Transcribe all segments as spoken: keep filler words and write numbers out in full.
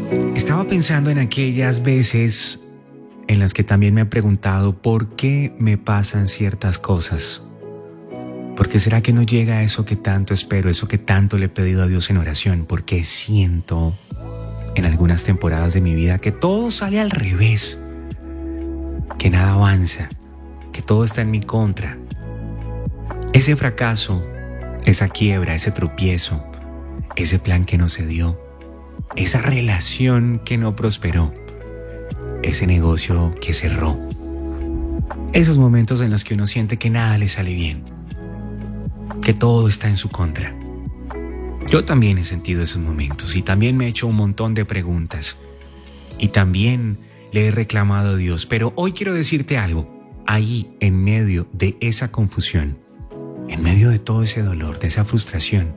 Estaba pensando en aquellas veces en las que también me he preguntado por qué me pasan ciertas cosas. ¿Por qué será que no llega eso que tanto espero, eso que tanto le he pedido a Dios en oración? Porque siento en algunas temporadas de mi vida que todo sale al revés, que nada avanza, que todo está en mi contra. Ese fracaso, esa quiebra, ese tropiezo, ese plan que no se dio, esa relación que no prosperó, ese negocio que cerró. Esos momentos en los que uno siente que nada le sale bien, que todo está en su contra. Yo también he sentido esos momentos y también me he hecho un montón de preguntas y también le he reclamado a Dios. Pero hoy quiero decirte algo. Ahí, en medio de esa confusión, en medio de todo ese dolor, de esa frustración,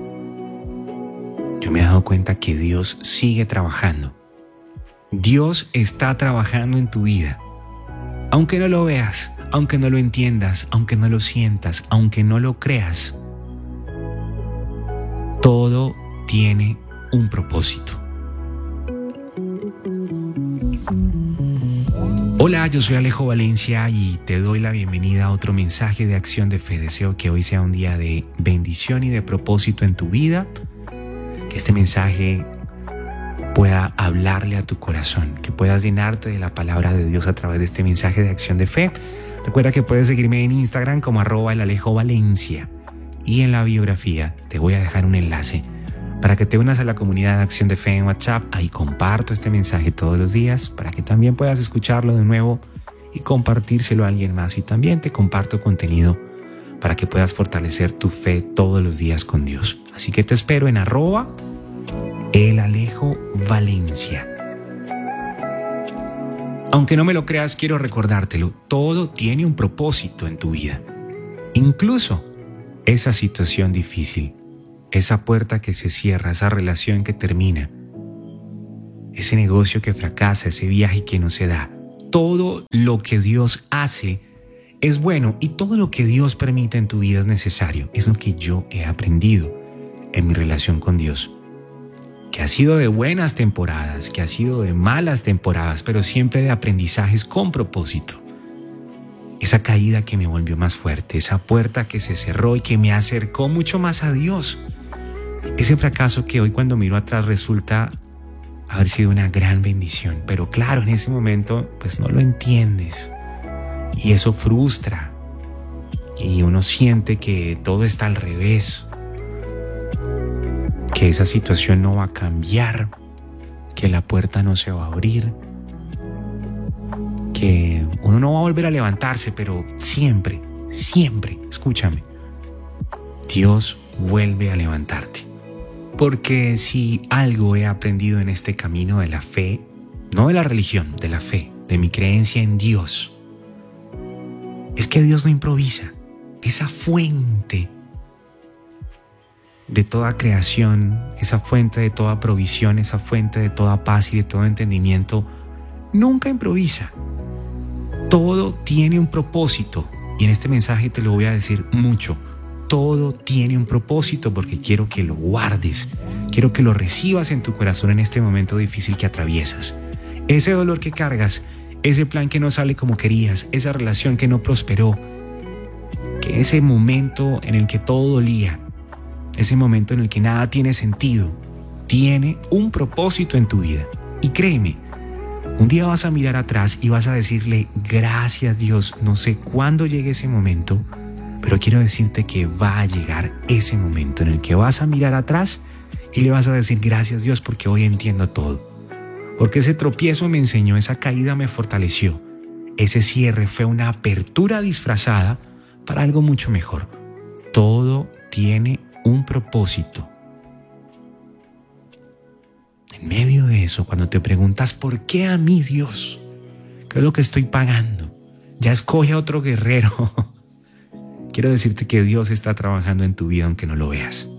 yo me he dado cuenta que Dios sigue trabajando. Dios está trabajando en tu vida. Aunque no lo veas, aunque no lo entiendas, aunque no lo sientas, aunque no lo creas, todo tiene un propósito. Hola, yo soy Alejo Valencia y te doy la bienvenida a otro mensaje de Acción de Fe. Deseo que hoy sea un día de bendición y de propósito en tu vida, que este mensaje pueda hablarle a tu corazón, que puedas llenarte de la palabra de Dios a través de este mensaje de Acción de Fe. Recuerda que puedes seguirme en Instagram como arroba el Alejo Valencia y en la biografía te voy a dejar un enlace para que te unas a la comunidad de Acción de Fe en WhatsApp. Ahí comparto este mensaje todos los días para que también puedas escucharlo de nuevo y compartírselo a alguien más. Y también te comparto contenido para que puedas fortalecer tu fe todos los días con Dios. Así que te espero en arroba el Alejo Valencia. Aunque no me lo creas, quiero recordártelo. Todo tiene un propósito en tu vida. Incluso esa situación difícil, esa puerta que se cierra, esa relación que termina, ese negocio que fracasa, ese viaje que no se da. Todo lo que Dios hace es bueno y todo lo que Dios permite en tu vida es necesario. Es lo que yo he aprendido en mi relación con Dios, que ha sido de buenas temporadas, que ha sido de malas temporadas, pero siempre de aprendizajes con propósito. Esa caída que me volvió más fuerte, esa puerta que se cerró y que me acercó mucho más a Dios. Ese fracaso que hoy cuando miro atrás resulta haber sido una gran bendición, pero claro, en ese momento pues no lo entiendes y eso frustra y uno siente que todo está al revés, que esa situación no va a cambiar, que la puerta no se va a abrir, que uno no va a volver a levantarse, pero siempre, siempre, escúchame, Dios vuelve a levantarte. Porque si algo he aprendido en este camino de la fe, no de la religión, de la fe, de mi creencia en Dios, es que Dios no improvisa. Esa fuente de toda creación, esa fuente de toda provisión, esa fuente de toda paz y de todo entendimiento, nunca improvisa. Todo tiene un propósito y en este mensaje te lo voy a decir mucho. Todo tiene un propósito porque quiero que lo guardes, quiero que lo recibas en tu corazón en este momento difícil que atraviesas. Ese dolor que cargas, ese plan que no sale como querías, esa relación que no prosperó, que ese momento en el que todo dolía, ese momento en el que nada tiene sentido, tiene un propósito en tu vida. Y créeme, un día vas a mirar atrás y vas a decirle, gracias Dios, no sé cuándo llegue ese momento, pero quiero decirte que va a llegar ese momento en el que vas a mirar atrás y le vas a decir, gracias Dios, porque hoy entiendo todo. Porque ese tropiezo me enseñó, esa caída me fortaleció, ese cierre fue una apertura disfrazada para algo mucho mejor. Todo tiene un propósito. En medio de eso, cuando te preguntas, ¿por qué a mí, Dios? ¿Qué es lo que estoy pagando? Ya escoge a otro guerrero. Quiero decirte que Dios está trabajando en tu vida aunque no lo veas.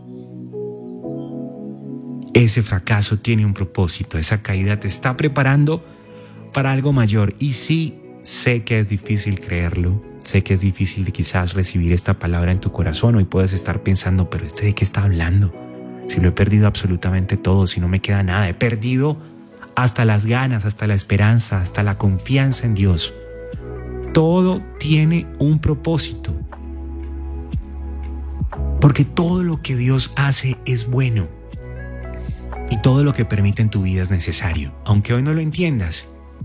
Ese fracaso tiene un propósito. Esa caída te está preparando para algo mayor. Y sí, sé que es difícil creerlo. Sé que es difícil de quizás recibir esta palabra en tu corazón. Hoy puedes estar pensando, pero ¿este de qué está hablando? Si lo he perdido absolutamente todo, si no me queda nada. He perdido hasta las ganas, hasta la esperanza, hasta la confianza en Dios. Todo tiene un propósito. Porque todo lo que Dios hace es bueno. Y todo lo que permite en tu vida es necesario, aunque hoy no lo entiendas.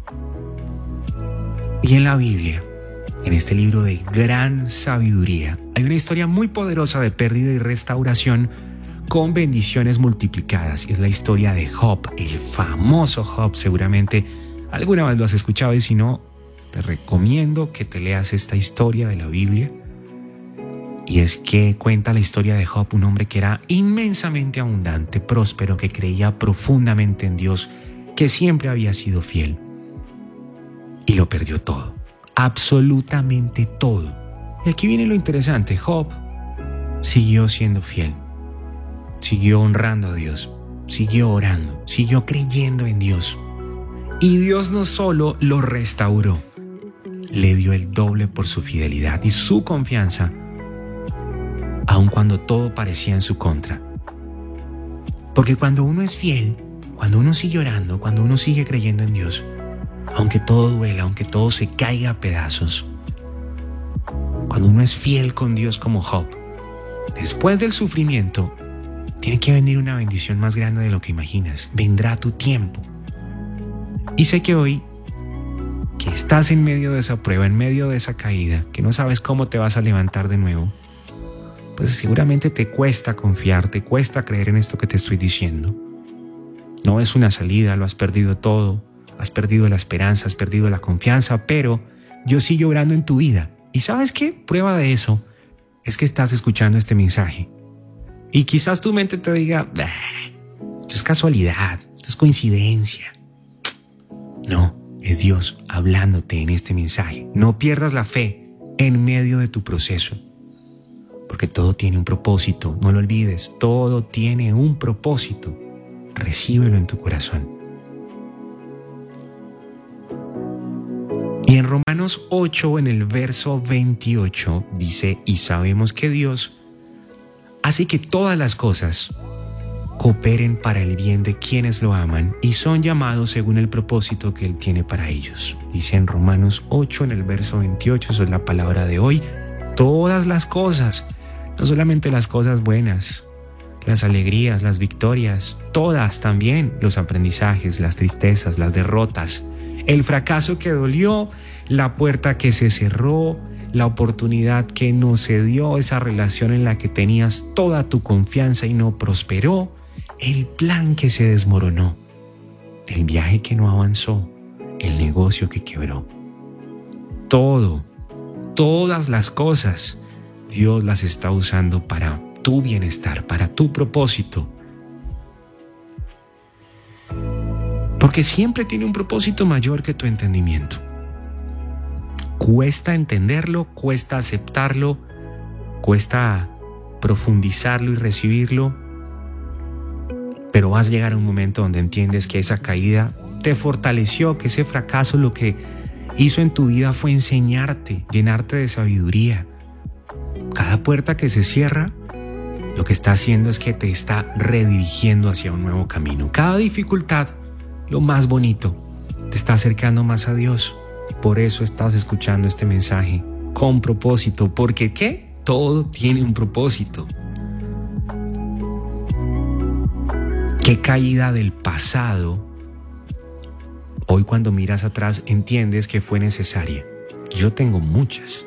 Y en la Biblia, en este libro de gran sabiduría, hay una historia muy poderosa de pérdida y restauración con bendiciones multiplicadas. Y es la historia de Job, el famoso Job. Seguramente alguna vez lo has escuchado y si no, te recomiendo que te leas esta historia de la Biblia. Y es que cuenta la historia de Job, un hombre que era inmensamente abundante, próspero, que creía profundamente en Dios, que siempre había sido fiel. Y lo perdió todo, absolutamente todo. Y aquí viene lo interesante, Job siguió siendo fiel, siguió honrando a Dios, siguió orando, siguió creyendo en Dios. Y Dios no solo lo restauró, le dio el doble por su fidelidad y su confianza, aun cuando todo parecía en su contra. Porque cuando uno es fiel, cuando uno sigue orando, cuando uno sigue creyendo en Dios, aunque todo duela, aunque todo se caiga a pedazos, cuando uno es fiel con Dios como Job, después del sufrimiento, tiene que venir una bendición más grande de lo que imaginas. Vendrá tu tiempo. Y sé que hoy, que estás en medio de esa prueba, en medio de esa caída, que no sabes cómo te vas a levantar de nuevo, pues seguramente te cuesta confiar, te cuesta creer en esto que te estoy diciendo. No es una salida, lo has perdido todo, has perdido la esperanza, has perdido la confianza, pero Dios sigue obrando en tu vida. ¿Y sabes qué? Prueba de eso es que estás escuchando este mensaje. Y quizás tu mente te diga, esto es casualidad, esto es coincidencia. No, es Dios hablándote en este mensaje. No pierdas la fe en medio de tu proceso. Porque todo tiene un propósito, no lo olvides, todo tiene un propósito. Recíbelo en tu corazón. Y en Romanos ocho, en el verso veintiocho, dice, y sabemos que Dios hace que todas las cosas cooperen para el bien de quienes lo aman y son llamados según el propósito que Él tiene para ellos. Dice en Romanos ocho, en el verso veintiocho, eso es la palabra de hoy, todas las cosas, no solamente las cosas buenas, las alegrías, las victorias, todas también, los aprendizajes, las tristezas, las derrotas, el fracaso que dolió, la puerta que se cerró, la oportunidad que no se dio, esa relación en la que tenías toda tu confianza y no prosperó, el plan que se desmoronó, el viaje que no avanzó, el negocio que quebró. Todo, todas las cosas, Dios las está usando para tu bienestar, para tu propósito. Porque siempre tiene un propósito mayor que tu entendimiento. Cuesta entenderlo, cuesta aceptarlo, cuesta profundizarlo y recibirlo, pero vas a llegar a un momento donde entiendes que esa caída te fortaleció, que ese fracaso lo que hizo en tu vida fue enseñarte, llenarte de sabiduría. Cada puerta que se cierra, lo que está haciendo es que te está redirigiendo hacia un nuevo camino. Cada dificultad, lo más bonito, te está acercando más a Dios. Por eso estás escuchando este mensaje con propósito, porque ¿qué? Todo tiene un propósito. ¿Qué caída del pasado? Hoy cuando miras atrás entiendes que fue necesaria. Yo tengo muchas.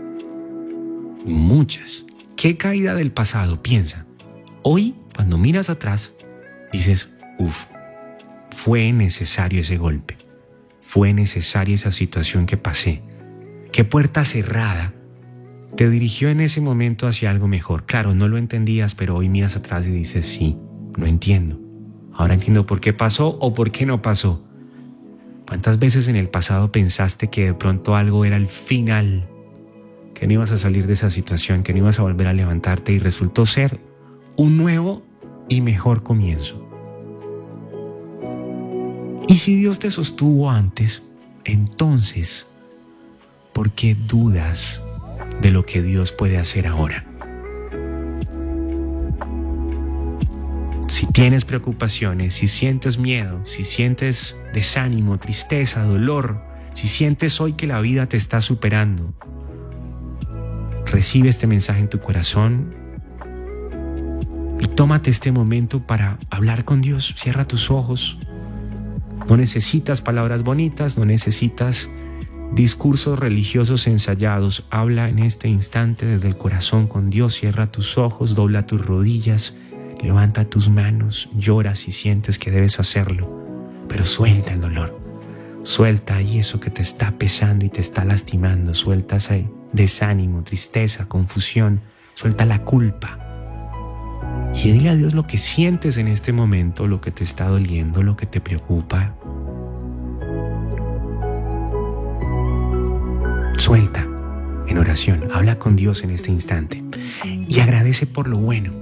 Muchas. ¿Qué caída del pasado? Piensa. Hoy cuando miras atrás dices, uff, fue necesario ese golpe. Fue necesaria esa situación que pasé. ¿Qué puerta cerrada te dirigió en ese momento hacia algo mejor? Claro, no lo entendías, pero hoy miras atrás y dices, sí, lo entiendo. Ahora entiendo por qué pasó o por qué no pasó. ¿Cuántas veces en el pasado pensaste que de pronto algo era el final? Que no ibas a salir de esa situación, que no ibas a volver a levantarte y resultó ser un nuevo y mejor comienzo. Y si Dios te sostuvo antes, entonces, ¿por qué dudas de lo que Dios puede hacer ahora? Si tienes preocupaciones, si sientes miedo, si sientes desánimo, tristeza, dolor, si sientes hoy que la vida te está superando, recibe este mensaje en tu corazón y tómate este momento para hablar con Dios. Cierra tus ojos. No necesitas palabras bonitas, no necesitas discursos religiosos ensayados. Habla en este instante desde el corazón con Dios. Cierra tus ojos, dobla tus rodillas, levanta tus manos, llora si sientes que debes hacerlo, pero suelta el dolor. Suelta ahí eso que te está pesando y te está lastimando. Suelta ese desánimo, tristeza, confusión. Suelta la culpa. Y dile a Dios lo que sientes en este momento, lo que te está doliendo, lo que te preocupa. Suelta en oración. Habla con Dios en este instante. Y agradece por lo bueno.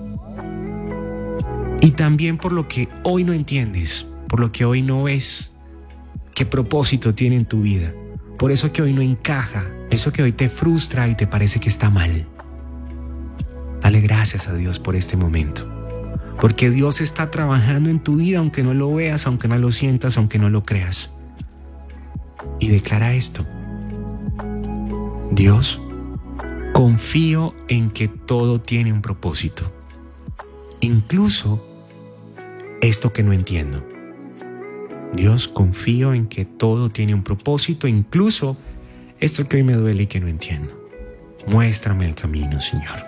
Y también por lo que hoy no entiendes, por lo que hoy no ves. ¿Qué propósito tiene en tu vida? Por eso que hoy no encaja, eso que hoy te frustra y te parece que está mal. Dale gracias a Dios por este momento, porque Dios está trabajando en tu vida aunque no lo veas, aunque no lo sientas, aunque no lo creas. Y declara esto: Dios, confío en que todo tiene un propósito, incluso esto que no entiendo. Dios, confío en que todo tiene un propósito, incluso esto que hoy me duele y que no entiendo. Muéstrame el camino, Señor.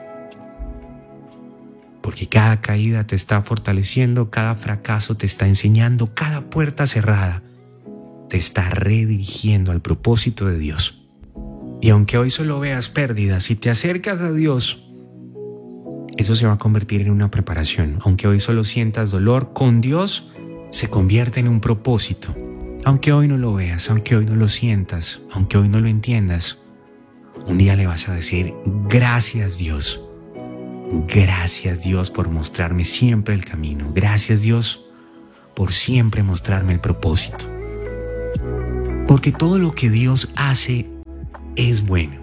Porque cada caída te está fortaleciendo, cada fracaso te está enseñando, cada puerta cerrada te está redirigiendo al propósito de Dios. Y aunque hoy solo veas pérdidas, si te acercas a Dios, eso se va a convertir en una preparación. Aunque hoy solo sientas dolor, con Dios se convierte en un propósito. Aunque hoy no lo veas, aunque hoy no lo sientas, aunque hoy no lo entiendas, un día le vas a decir: gracias Dios, gracias Dios por mostrarme siempre el camino, gracias Dios por siempre mostrarme el propósito. Porque todo lo que Dios hace es bueno,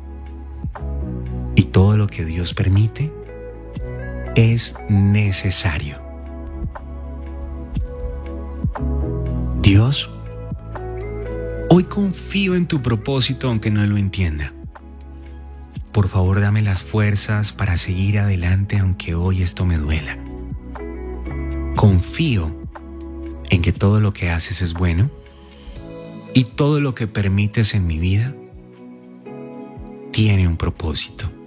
y todo lo que Dios permite es necesario. Dios, hoy confío en tu propósito aunque no lo entienda. Por favor, dame las fuerzas para seguir adelante aunque hoy esto me duela. Confío en que todo lo que haces es bueno y todo lo que permites en mi vida tiene un propósito.